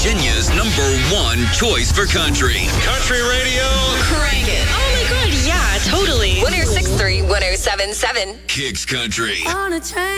Virginia's #1 choice for country. Country radio. Crank it. Oh my God, yeah, totally. 106.3, 107.7. Kicks Country. On a train.